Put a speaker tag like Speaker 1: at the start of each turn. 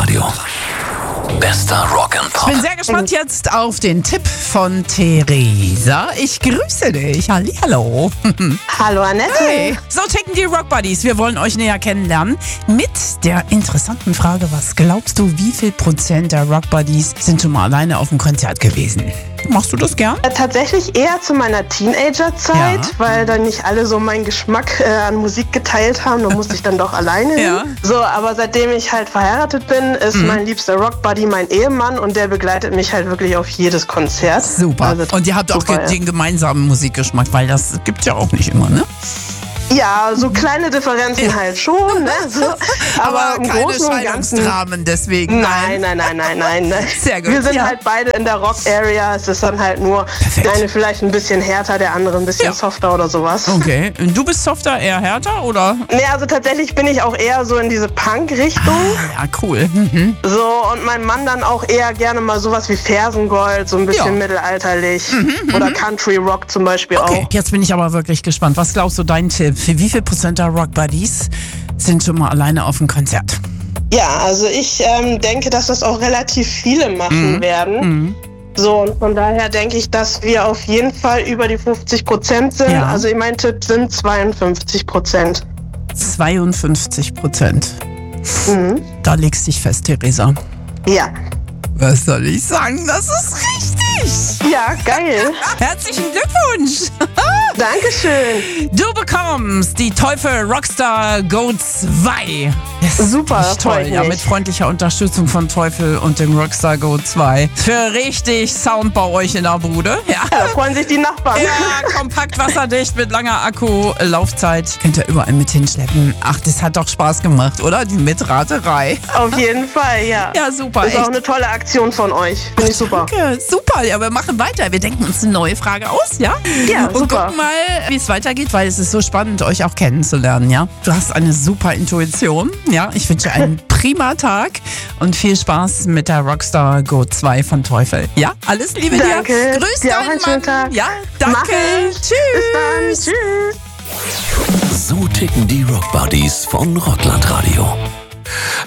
Speaker 1: Rocklandradio. Bester Rock and Pop.
Speaker 2: Ich bin sehr gespannt jetzt auf den Tipp von Theresa. Ich grüße dich. Hallihallo.
Speaker 3: Hallo Annette.
Speaker 2: Hey. So ticken die Rock Buddies. Wir wollen euch näher kennenlernen mit der interessanten Frage, was glaubst du, wie viel Prozent der Rock Buddies sind schon mal alleine auf dem Konzert gewesen? Machst du das gern?
Speaker 3: Tatsächlich eher zu meiner Teenagerzeit,
Speaker 2: Ja.
Speaker 3: weil dann nicht alle so meinen Geschmack an Musik geteilt haben. Da musste ich dann doch alleine hin.
Speaker 2: Ja.
Speaker 3: So, aber seitdem ich halt verheiratet bin, ist mein liebster Rockbuddy mein Ehemann und der begleitet mich halt wirklich auf jedes Konzert.
Speaker 2: Super.
Speaker 3: Also,
Speaker 2: Und ihr habt auch
Speaker 3: super, ja.
Speaker 2: den gemeinsamen Musikgeschmack, weil das gibt's ja auch nicht immer, ne?
Speaker 3: Ja, so kleine Differenzen halt schon, ne? So,
Speaker 2: Aber
Speaker 3: im
Speaker 2: keine
Speaker 3: Großen und Ganzen.
Speaker 2: Scheidungsdramen deswegen.
Speaker 3: Nein.
Speaker 2: Sehr gut.
Speaker 3: Wir sind
Speaker 2: Ja.
Speaker 3: halt beide in der Rock-Area. Es ist dann halt nur
Speaker 2: Perfekt.
Speaker 3: der eine vielleicht ein bisschen härter, der andere ein bisschen
Speaker 2: Ja.
Speaker 3: softer oder sowas.
Speaker 2: Okay. Und du bist softer, eher härter, oder?
Speaker 3: Nee, also tatsächlich bin ich auch eher so in diese Punk-Richtung.
Speaker 2: Ja, cool. Mhm.
Speaker 3: So, und mein Mann dann auch eher gerne mal sowas wie Fersengold, so ein bisschen
Speaker 2: Ja.
Speaker 3: mittelalterlich. Oder Country Rock zum Beispiel
Speaker 2: Okay,
Speaker 3: auch.
Speaker 2: jetzt bin ich aber wirklich gespannt. Was glaubst du, dein Tipp? Für wie viel Prozent der Rock Buddies sind schon mal alleine auf dem Konzert?
Speaker 3: Ja, also ich denke, dass das auch relativ viele machen werden. So, und von daher denke ich, dass wir auf jeden Fall über die 50% sind.
Speaker 2: Ja.
Speaker 3: Also mein Tipp sind 52%.
Speaker 2: 52%. Da legst dich fest, Theresa.
Speaker 3: Ja.
Speaker 2: Was soll ich sagen? Das ist richtig.
Speaker 3: Ja, geil.
Speaker 2: Herzlichen Glückwunsch.
Speaker 3: Dankeschön.
Speaker 2: Du bekommst die Teufel Rockstar Go 2. Yes,
Speaker 3: Super,
Speaker 2: richtig toll.
Speaker 3: freut
Speaker 2: Ja,
Speaker 3: mich.
Speaker 2: mit freundlicher Unterstützung von Teufel und dem Rockstar Go 2. Für richtig Sound bei euch in der Bude. Ja.
Speaker 3: Da freuen sich die Nachbarn.
Speaker 2: Ja, kompakt wasserdicht mit langer Akkulaufzeit. Könnt ihr überall mit hinschleppen. Ach, das hat doch Spaß gemacht, oder? Die Mitraterei.
Speaker 3: Auf jeden Fall, ja.
Speaker 2: Ja, super.
Speaker 3: Ist auch
Speaker 2: Echt.
Speaker 3: eine tolle Aktion von euch. Finde ich super.
Speaker 2: Danke, super. Ja, wir machen weiter. Wir denken uns eine neue Frage aus, ja?
Speaker 3: Ja,
Speaker 2: Und
Speaker 3: super.
Speaker 2: gucken mal, wie es weitergeht, weil es ist so spannend, euch auch kennenzulernen, ja? Du hast eine super Intuition, ja? Ich wünsche einen prima Tag und viel Spaß mit der Rockstar Go 2 von Teufel. Ja, alles Liebe
Speaker 3: Danke.
Speaker 2: dir. Grüß
Speaker 3: Dir auch
Speaker 2: deinen
Speaker 3: einen schönen
Speaker 2: Mann.
Speaker 3: Tag.
Speaker 2: Ja,
Speaker 3: Mach
Speaker 2: danke.
Speaker 3: ich.
Speaker 2: Tschüss.
Speaker 3: Bis dann. Tschüss.
Speaker 1: So ticken die Rock Buddies von Rocklandradio.